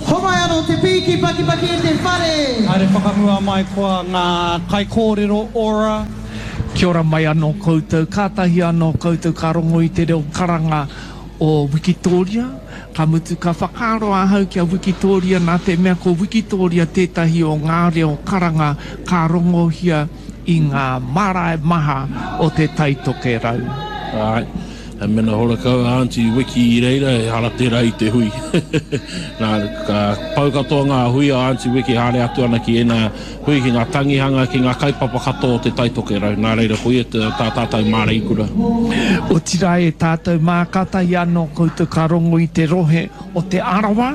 Homai anō te piki paki paki e te whare. Haere whakamua mai koa ngā kai kōrero ora. Kia ora mai anō koutou, kātahi anō koutou ka rongo i te reo karanga o Wikitoria. Ka mutu ka whakaaro ahau kia Wikitoria nā te mea ko Wikitoria tētahi o ngā reo karanga ka rongo hia i ngā marae maha o te taitoke rau. Ai, e mena hora kau Aunty Wiki i reira e hara tērā i te hui. Nā, ka pau katoa ngā hui a Aunty Wiki hare atu ana ki ena hui ki ngā tangihanga ki ngā kaipapa katoa o te taitoke rau. Nā reira hui e tā tātou māra ikura. O tira e tātou mākatahi anō koutou ka rongo i te rohe o te arawa.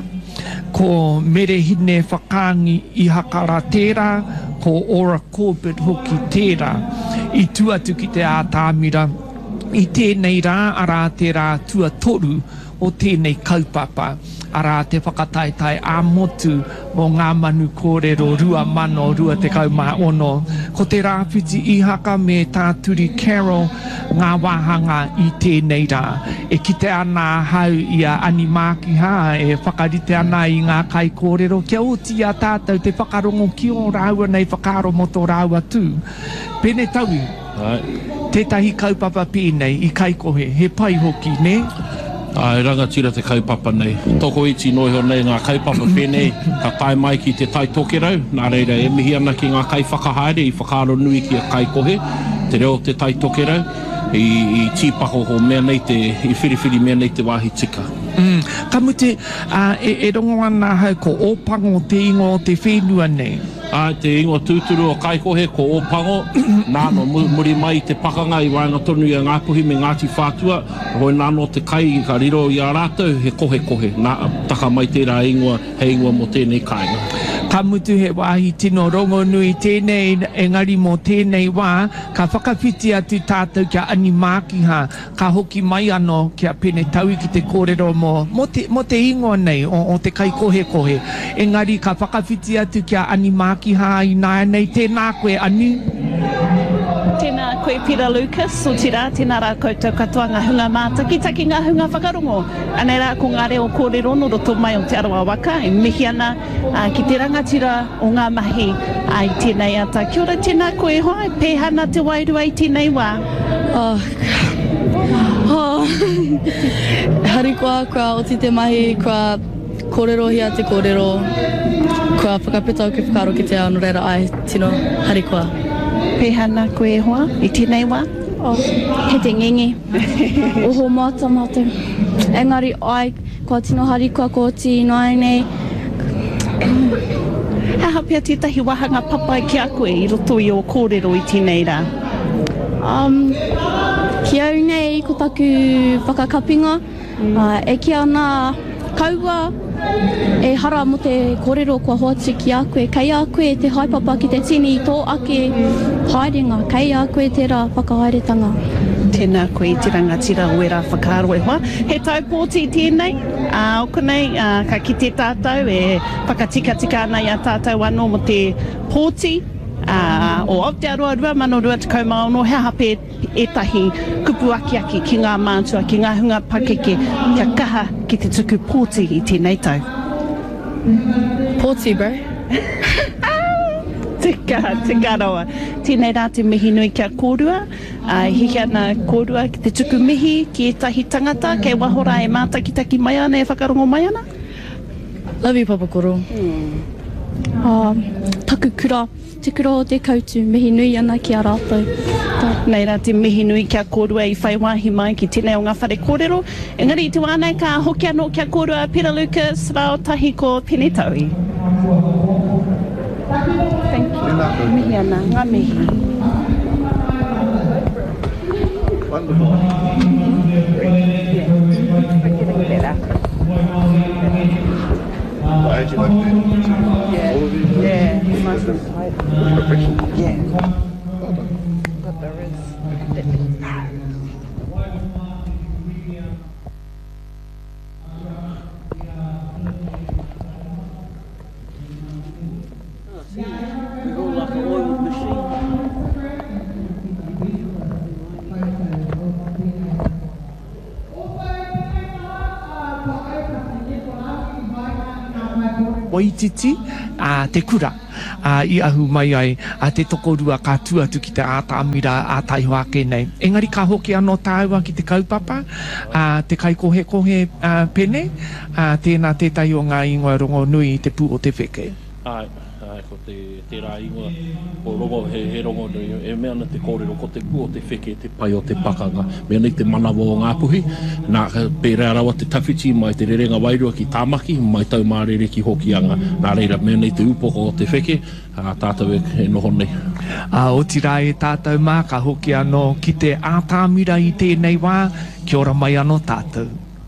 Ko merehine whakaangi i hakara tērā, ko ora Corbett hoki tērā. I tuatu ki te ātāmira. I tēnei rā, arā te rā tua toru o tēnei kaupapa. Arā te whakataitai āmotu o ngā manu kōrero rua mano, rua te kaumā ono. Ko te rāwhiti i haka me tāturi Carol ngā wāhanga i tēnei rā. E kite ana hau i a animāki hā, e whakarite ana i ngā kai kōrero. Kia oti a tātou te whakarongo ki o rāua nei whakaro moto rāua tū. Pene taui. Ai. Tētahi kaupapa pēnei i kaikohe, he pai hoki, ne? Ai, rangatira te kaupapa nei. Toko iti noiho nei ngā kaupapa pēnei, ka tae mai ki te taitoke rau. Nā reira, e mihi ana ki ngā kai whakahaere, i whakaaro nui ki a kaikohe, te reo te taitoke rau, i tīpaho ho mea nei te, i whiriwhiri mea nei te wāhi tika. Ka mute, e rongo ana hau ko ōpango te ingo o te whenua nei. Te ingo tūturu o kaikohe ko ōpango, nāno muri mai te pakanga i waenga tonu i a Ngāpuhi me Ngāti Whātua, hoi nāno te kai i ka riro i a rātou, he kohe, nā taka mai tērā ingoa, he ingoa mo tēnei kāinga. Ka mutu he wāhi tino rongo nui tēnei, engari mō tēnei wā, ka whakawhiti atu tātou kia animākiha, ka hoki mai anō kia pene taui ki te kōrero mo te ingoa nei, o te kai kohe. Engari ka whakawhiti atu kia animākiha i nāia nei, tēnā koe anu. Tēnā koe Pira Lucas, o tira, tēnā rā koutou katoa ngā hunga mātaki, taki ngā hunga whakarongo. Anei rā ko ngā reo kōrero no roto mai o te arawa waka, e mihi ana ki te rangatira o ngā mahi ai tēnei ata. Kia ora tēnā koe hoi, pēhana te wairua i tēnei wā. Harikoa, kua oti te mahi, kua kōrero hia te kōrero, kua whakapetau ke whakaro ki te ao, no reira ai, tino, harikoa. Pēhana koe hoa i tēnei wā? He te ngengi. Oho māta. Engari ai, kua tino harikoa ko ti noai nei. Ha hapea tētahi wahanga papai ki a koe i roto i o kōrero i tēnei rā? Ki au nei ko taku whakakapinga, e ki ana kaua, e hara mo te kōrero kua hoatu ki a koe, kei a koe te haipapa ki te tini tō ake haerenga, kei a koe tērā whakahaeretanga. Tēnā koe i te rangatira o e rā whakaaro e hoa. He taupōti tēnei, o konei, ka ki te tātou e whakatika ana i a tātou anō mo te pōti, o Aotearoa 2022 he hape etahi kupu aki ki ngā mātua, ki ngā hunga pakeke, kia kaha ki te tuku pōti i tēnei tau. Pōti, bro. Tika roa. Tēnei rā te mihi nui kia kōrua, hihi ana kōrua ki te tuku mihi ki etahi tangata, kei wahora e mātakitaki mai ana e whakarongo mai ana? Love you, Papa Koro. Taku kura. Te kura o te kautu, mihi nui ana ki a rātou. Nei rā te mihi nui kia kōrua i whai wāhi mai ki tēnei o ngā whare kōrero. Engari i te wānei ka hoki anō kia kōrua Pira Lucas, rao tahi ko Pene Taui. Thank you. Mihi ana, ngā mihi. Wonderful. Why did you like that? Yeah, nice and tight. Yeah. Well done. But there is... We're all like an oiled machine. Thank you. Waititi, te kura. I ahu mai ai te tokorua ka tuatu ki te ātāmira ātaiho ake nei. Engari ka hoki anō tāua ki te kaupapa, te kaikohe pene, tēnā tētai o ngā ingoa rongo nui i te pū o te wheke. Ai, ko te rā ingoa, ko rongo he rongo nui, e mea na te kōrero ko te pū o te wheke, te pai o te pakanga, mea nei te manawa o ngā puhi, nā pērā rawa te tawhiti mai te rerenga wairua ki tāmaki, mai tau mārere ki hoki anga, nā reira mea nei te upoko o te wheke, tātou e noho nei. O tira e tātou mā, ka hoki anō ki te ātāmira i tēnei wā, kia ora mai anō tātou.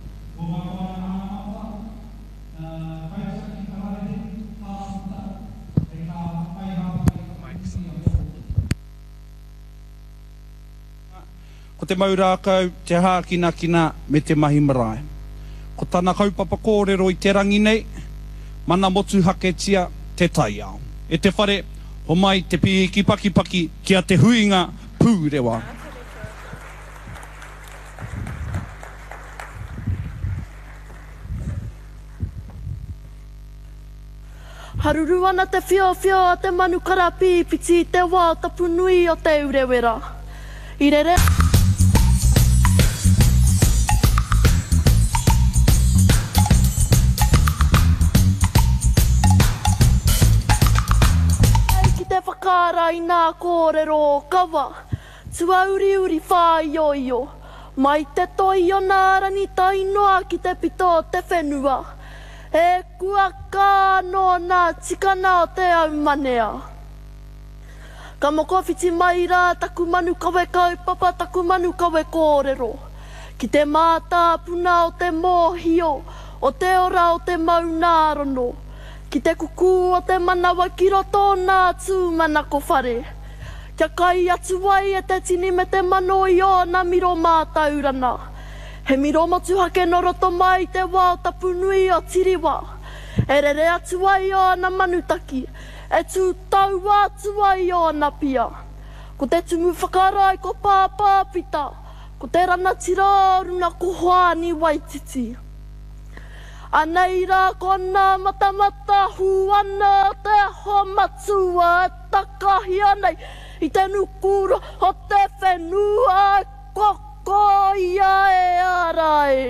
Ko te maurākau, te hākina me te mahi marae. Ko tāna kaupapa kōrero i te rangi nei, mana motu haketia te tai ao. E te whare, ho mai te piki paki kia te huinga pūrewa. Haruru ana te whio a te manu karapi piti te wā tapu nui o te urewera. I rere... Whakarai nā kōrero o kawa, tua uri whāioio, mai te toi o nā rani tainoa ki te pito o te whenua, e kua kāno nā tikana o te au manea. Ka moko whiti mai rā taku manu kawe kaupapa, taku manu kawe kōrero, ki te mātā puna o te mōhio, o te ora o te maunārono, ki te kuku o te manawa ki roto nā tūmana ko whare. Kia kai atu wai e te tini me te mano i o na miro mātaurana. He miro motu hake no roto mai te wā o tapu nui o tiriwa. E rere atu wai o na manutaki, e tū tau atu wai o na pia. Ko te tumu whakarai ko pāpāpita, ko te rana tira runa ko hoani Waititi. Anei rā kona matamata huana te homatua e takahi anei i te nukuro o te whenua e koko ia e arai.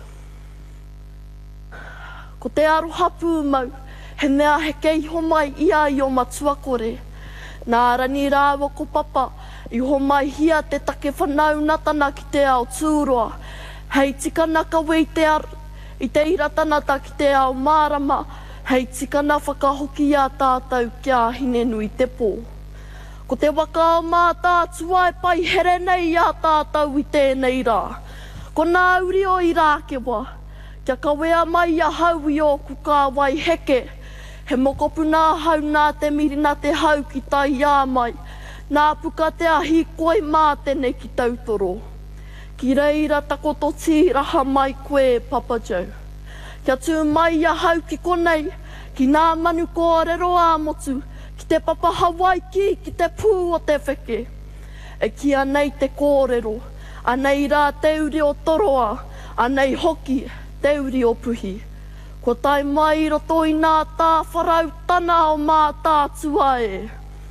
Ko te aroha pūmau, he mea he keiho mai ia i o matua kore. Nā rani rāwa ko papa, i ho mai hia te take whanau natana ki te ao tūroa. Hei tikana kawe i te iratanata ki te ao mārama, hei tikana whakahoki a tātou kia hine nui te pō. Ko te waka o mā tātua e pai here nei a tātou i tēnei rā. Ko nā uri o i rākewa, kia kawea mai a hau i o kuka wai heke, he mokopu nā hau nā te mirina te hau ki tai ā mai, nā puka te ahi koi mā tene ki tautoro. Ki reira takoto tīraha mai koe, Papa Joe. Kia tū mai a hau ki konei, ki nā manu kōrero āmotu, ki te papa Hawaii ki te pū o te wheke. E kia nei te kōrero, anei rā te uri o toroa, anei hoki te uri o puhi. Ko tai mai roto i nā tā wharau tana o mā tātua e.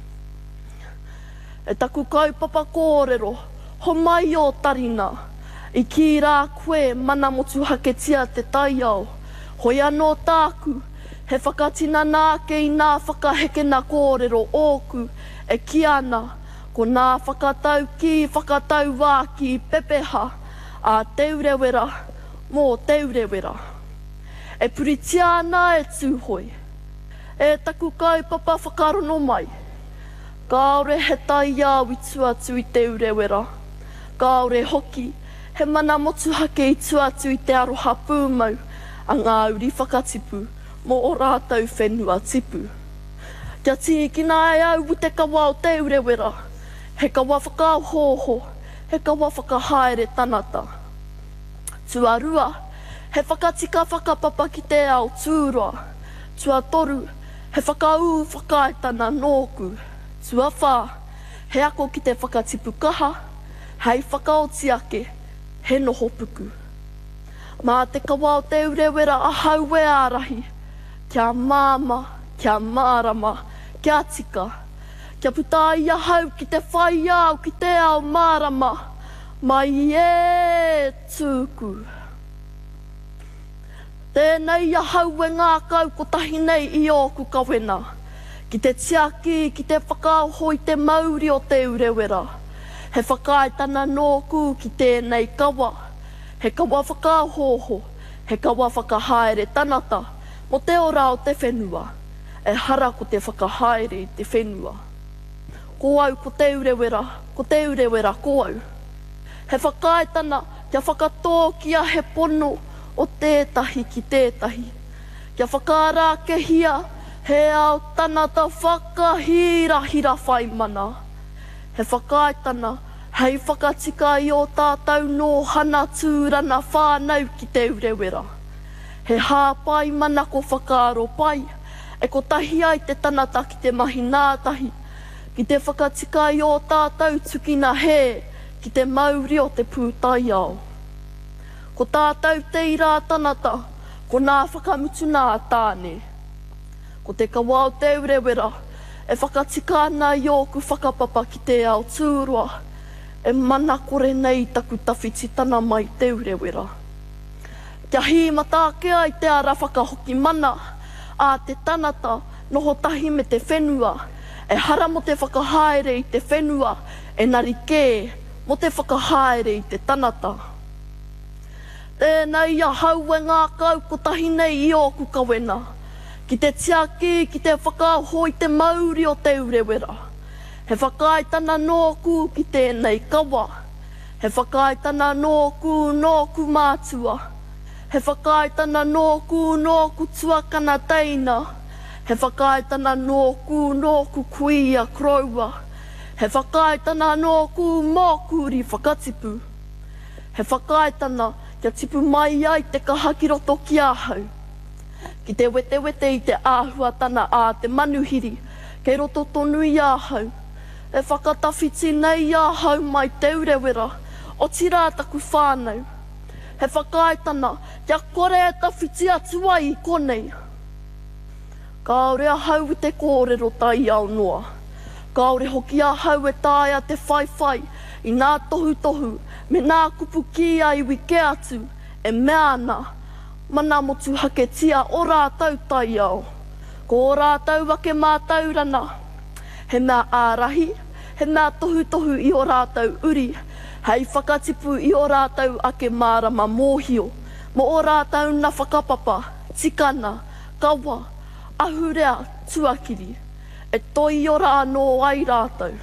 E taku kaupapa kōrero, ho mai o tarina, i ki rā koe mana motu haketia te tai ao. Hoi anō tāku, he whakatina nā ke i nā whakaheke nā kōrero ōku, e ki ana, ko nā whakatau ki, whakatau wā ki pepeha, a te urewera, mō te urewera. E puritia ana e tūhoi, e taku kaupapa whakarono mai. Kāore he tai au i tuatu i te urewera. Kāore hoki, he mana motu hake i tuatu i te aroha pūmau, a ngā uri whakatipu, mō o rātau whenua tipu. Kia tīkina e au u te kawa o te urewera, he kawa whakauhoho, he kawa whakahaere tanata. Tuarua, he whakatika whakapapa ki te ao tūroa. Tuatoru, he whakau whakaetana nōku. Tuawha, he ako ki te whakatipu kaha, hei whakaoti ake, he noho puku. Mā te kawa o te urewera a hau e ārahi, kia māma, kia mārama, kia tika. Kia puta ia hau ki te whai au ki te ao mārama, mai e tūku. Tēnei ia hau e ngā kau ko tahi nei I oku kawena. Ki te tiaki, ki te whakaohoi te mauri o te urewera. He whakaetana nōku ki tēnei kawa. He kawa whakaohoho, he kawa whakahaere tanata. Mo te ora o te whenua, e hara ko te whakahaere I te whenua. Ko au ko te urewera ko au. He whakaetana kia whakatōkia he pono o tētahi ki tētahi. Kia whakarākehia he ao tanata whakahirahira whai mana. He whakaetana hei whakatika I o tātou no hana tūrana whānau ki te urewera. He hāpai mana ko whakaaro pai, e ko tahi ai te tanata ki te mahi nātahi, ki te whakatika I o tātou tukina he, ki te mauri o te pūtai ao. Ko tātou te ira tanata, ko nā whakamutu nā tāne. Ko te kawa o te urewera, e whakatika ana I oku whakapapa ki te ao tūrua, e mana kore nei taku tawhiti tana mai te urewera. Kia hīmata ke ai te ara whakahoki mana, a te tanata noho tahi me te whenua, e hara mo te whakahaere I te whenua, e nari kē mo te whakahaere I te tanata. Tēnei ia hau e ngā kau ko tahi nei I oku kawena, ki te tiaki, ki te whakahoi te mauri o te urewera. He whakaetana nōku ki tēnei kawa, he whakaetana nōku mātua, he whakaetana nōku tuakana teina, he whakaetana nōku kuia kroua, he whakaetana nōku mōkuri whakatipu, he whakaetana kia tipu mai ai te kahakiroto ki ahau, ki te wete I te āhuatana a te manuhiri, kei roto tonu I ahau, e whakatawhiti nei ahau mai te urewera, o tira taku whānau. He whakaetana, kia kore e tawhiti atu ai I konei. Kaore ahau I te kōrero tai ao noa. Kaore hoki ahau e tāia te whaiwhai, I nā tohu, me nā kupu ki ai wi ke atu, e mea ana, mana motu hake tia o rātau tai ao. Ko rātau wake mātaurana, he mea ārahi, he mea tohu I o rātau uri, hei whakatipu I o rātau ake mārama mōhio, mo o rātau na whakapapa, tikana, kawa, ahurea, tuakiri, e toi ora anō ai rātau.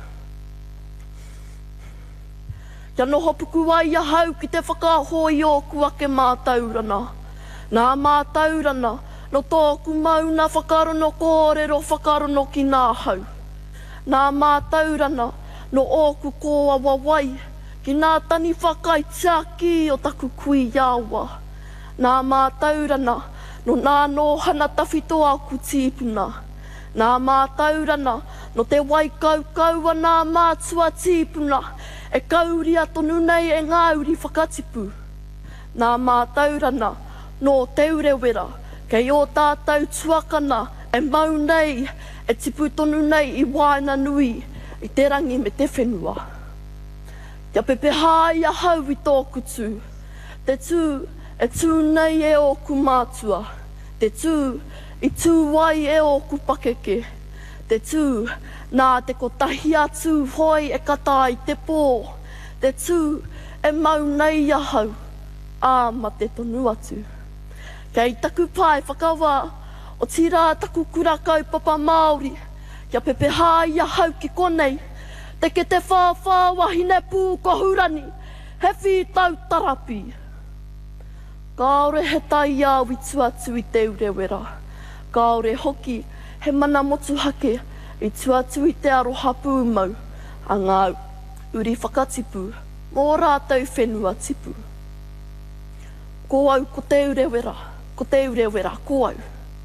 Kia noho puku ai ahau ki te whakahoi oku ake mātaurana. Nā mātaurana, no tōku mauna whakarono kōrero whakarono ki nā hau. Nā mātaurana, no oku kōa wawai, ki nā tani whakai tiaki o taku kui iawa. Nā mātaurana, no nā nōhana tawhitoa ku tīpuna. Nā mātaurana, no te waikaukaua nā mātua tīpuna, e kauria tonu nei e ngāuri whakatipu. Nā mātaurana, no te urewera, kei o tātou tuakana, e mau nei, e tipu tonu nei I waina nui, I te rangi me te whenua. Kia pepe hāi ahau I tōku tū. Te tū, e tū nei e oku mātua. Te tū, I tū wai e oku pakeke. Te tū, nā te kotahi atu hoi e kata I te pō. Te tū, e mau nei ahau, āma te tonu atu. Kei taku pai whakawā, o tira taku kura kaupapa Māori, kia pepe hāi ahau ki konei, te ke te whāwhā wahine pū kohurani, he whitau tarapi. Kaore he tai au I tuatu I te urewera. Kaore hoki he mana motu hake I tuatu I te aroha pūmau, a ngā uri whakatipu, mō rātou whenua tipu. Ko au ko te urewera, ko au.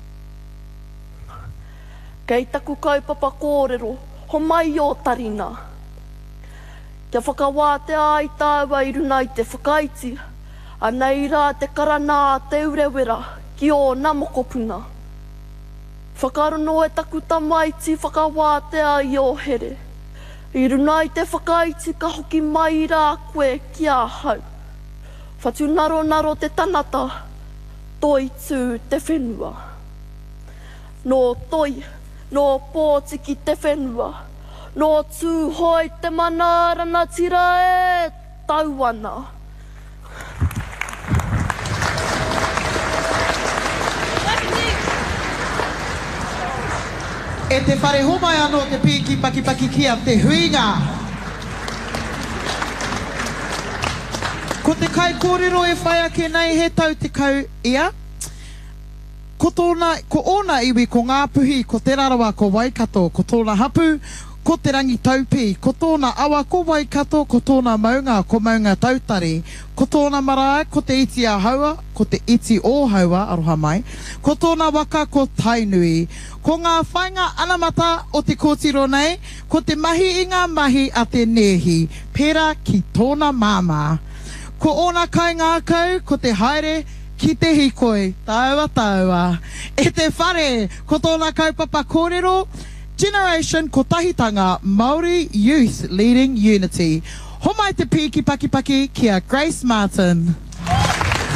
Kei taku kaupapa kōrero, ho mai o tarina. Kia whakawāte ai tāua I runa I te whakaiti, a nei rā te karana te urewera ki o Namokopuna. Whakarono e taku tamaiti whakawātea I o here. I runa I te whakaiti ka hoki mai rā koe ki a hau. Whatu naro te tanata, toi tū te whenua. Nō toi, nō pōti ki te whenua. Nō tū hoi te manārana tira e tauana. E te whare homai anō te piki paki kia te huinga. Ko te kai kōrero e whai ake nei he tau te kau ia. Ko ōna iwi ko ngā puhi, ko te rarawa ko Waikato, ko tōna hapu, ko te rangi taupi, ko tōna awa ko Waikato, ko tōna maunga ko maunga tautari, ko tōna marae ko te iti a haua, ko te iti o haua, aroha mai, ko tōna waka ko Tainui, ko ngā whainga anamata o te kōtiro nei, ko te mahi I ngā mahi a te nehi, pera ki tōna māma. Ko ōna kai ngā kau, ko te haere, ki te hikoi, taua. E te whare, ko tōna kaupapa kōrero, Generation ko tahitanga Māori Youth Leading Unity. Homai te piki paki kia Grace Martin.